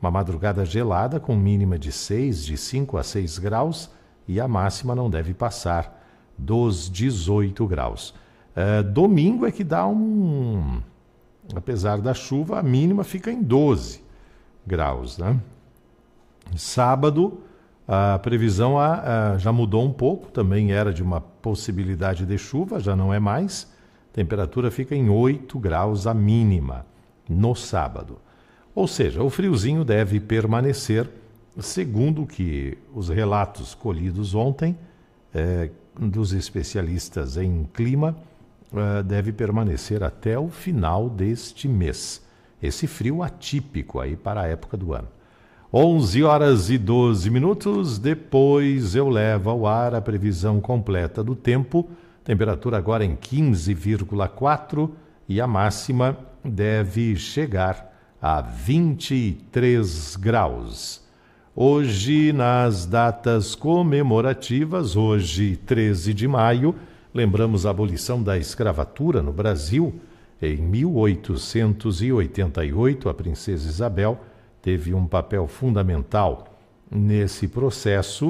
Uma madrugada gelada com mínima de 5 a 6 graus e a máxima não deve passar dos 18 graus. Domingo é que dá apesar da chuva, a mínima fica em 12 graus, né? Sábado, a previsão já mudou um pouco, também era de uma possibilidade de chuva, já não é mais. Temperatura fica em 8 graus a mínima no sábado. Ou seja, o friozinho deve permanecer, segundo que os relatos colhidos ontem dos especialistas em clima, deve permanecer até o final deste mês. Esse frio atípico aí para a época do ano. 11 horas e 12 minutos, depois eu levo ao ar a previsão completa do tempo. Temperatura agora em 15,4 e a máxima deve chegar a 23 graus. Hoje, nas datas comemorativas, hoje 13 de maio, lembramos a abolição da escravatura no Brasil. Em 1888, a princesa Isabel teve um papel fundamental nesse processo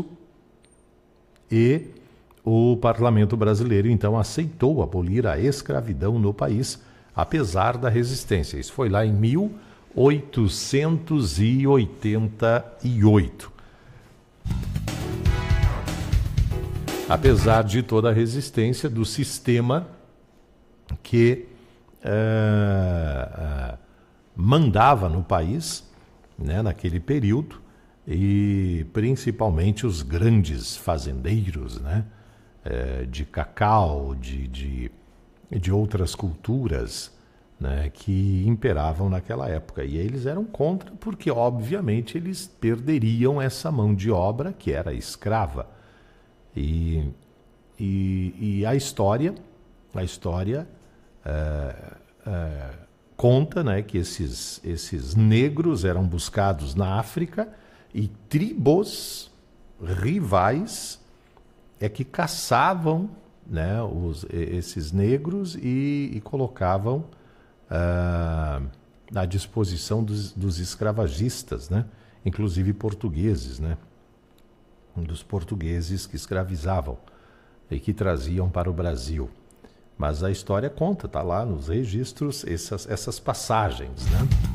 e o parlamento brasileiro, então, aceitou abolir a escravidão no país, apesar da resistência. Isso foi lá em 1888. Apesar de toda a resistência do sistema que mandava no país, né, naquele período, e principalmente os grandes fazendeiros, né, de cacau, de outras culturas, né, que imperavam naquela época. E eles eram contra porque, obviamente, eles perderiam essa mão de obra que era escrava. E a história conta, né, que esses negros eram buscados na África e tribos rivais que caçavam, né, esses negros e colocavam à disposição dos escravagistas, né, inclusive portugueses, né, dos portugueses que escravizavam e que traziam para o Brasil. Mas a história conta, está lá nos registros, essas passagens, né?